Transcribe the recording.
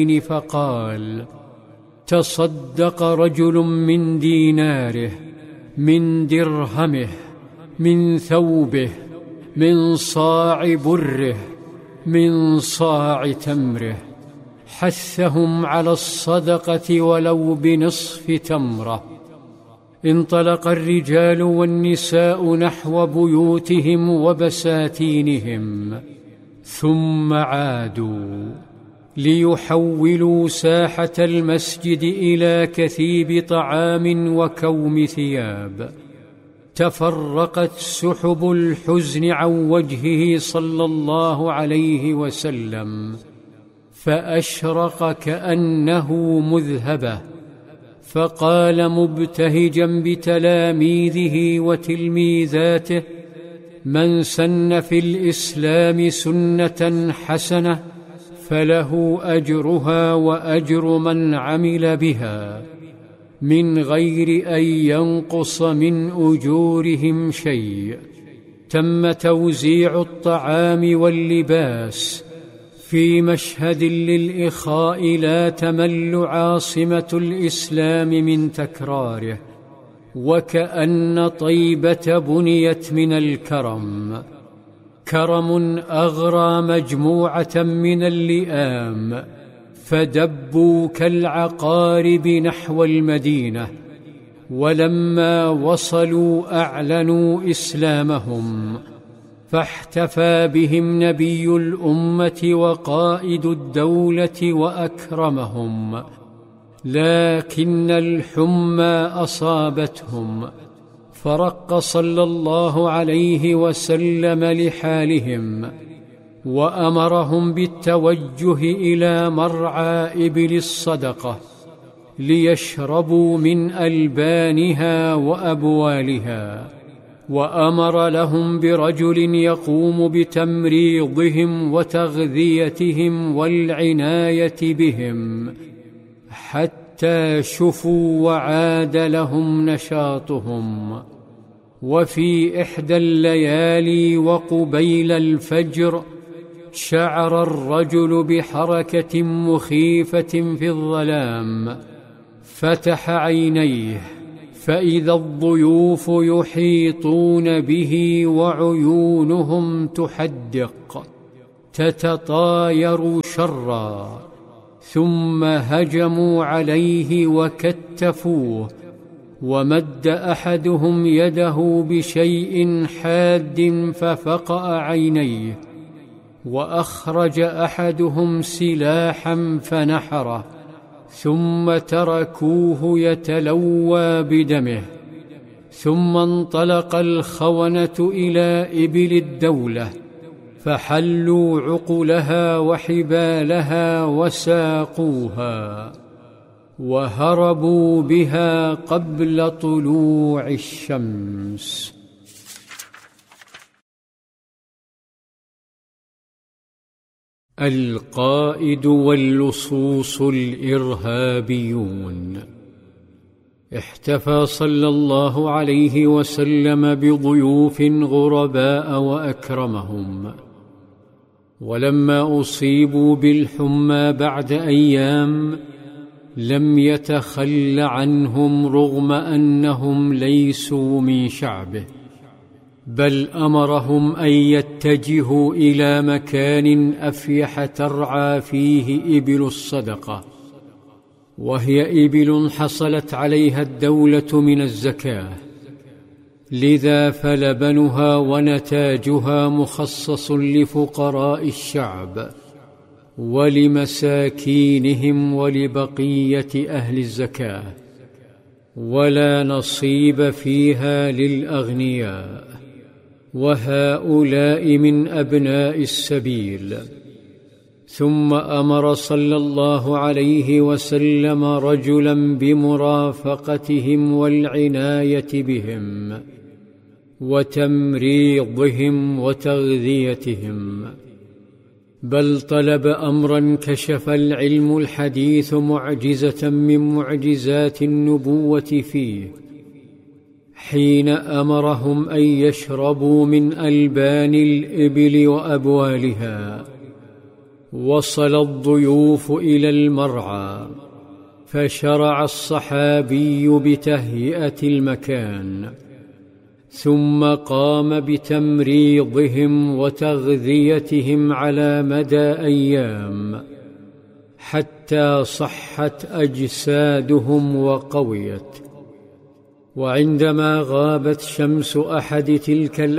فقال: تصدق رجل من ديناره، من درهمه، من ثوبه، من صاع بره، من صاع تمره، حثهم على الصدقة ولو بنصف تمرة. انطلق الرجال والنساء نحو بيوتهم وبساتينهم، ثم عادوا ليحولوا ساحة المسجد إلى كثيب طعام وكوم ثياب. تفرقت سحب الحزن عن وجهه صلى الله عليه وسلم، فأشرق كأنه مذهبة، فقال مبتهجا بتلاميذه وتلميذاته: من سن في الإسلام سنة حسنة فله أجرها وأجر من عمل بها، من غير أن ينقص من أجورهم شيء. تم توزيع الطعام واللباس في مشهد للإخاء لا تمل عاصمة الإسلام من تكراره، وكأن طيبة بنيت من الكرم، كرم أغرى مجموعة من اللئام، فدبوا كالعقارب نحو المدينة. ولما وصلوا أعلنوا إسلامهم، فاحتفى بهم نبي الأمة وقائد الدولة وأكرمهم، لكن الحمى أصابتهم، فرق صلى الله عليه وسلم لحالهم، وأمرهم بالتوجه إلى مرعى إبل الصدقة ليشربوا من ألبانها وأبوالها، وأمر لهم برجل يقوم بتمريضهم وتغذيتهم والعناية بهم حتى شفوا وعاد لهم نشاطهم. وفي إحدى الليالي وقبيل الفجر شعر الرجل بحركة مخيفة في الظلام، فتح عينيه فإذا الضيوف يحيطون به وعيونهم تحدق تتطاير شرا، ثم هجموا عليه وكتفوه، ومد أحدهم يده بشيء حاد ففقأ عينيه، وأخرج أحدهم سلاحا فنحره، ثم تركوه يتلوى بدمه. ثم انطلق الخونة إلى إبل الدولة، فحلوا عقلها وحبالها وساقوها، وهربوا بها قبل طلوع الشمس. القائد واللصوص الإرهابيون. احتفى صلى الله عليه وسلم بضيوف غرباء وأكرمهم، ولما أصيبوا بالحمى بعد أيام لم يتخل عنهم رغم أنهم ليسوا من شعبه، بل أمرهم أن يتجهوا إلى مكان أفيح ترعى فيه إبل الصدقة، وهي إبل حصلت عليها الدولة من الزكاة، لذا فلبنها ونتاجها مخصص لفقراء الشعب ولمساكينهم ولبقية أهل الزكاة، ولا نصيب فيها للأغنياء، وهؤلاء من أبناء السبيل. ثم أمر صلى الله عليه وسلم رجلا بمرافقتهم والعناية بهم وتمريضهم وتغذيتهم، بل طلب أمرا كشف العلم الحديث معجزة من معجزات النبوة فيه، حين أمرهم أن يشربوا من ألبان الإبل وأبوالها، وصل الضيوف إلى المرعى، فشرع الصحابي بتهيئة المكان، ثم قام بتمريضهم وتغذيتهم على مدى أيام حتى صحت أجسادهم وقويت. وعندما غابت شمس أحد تلك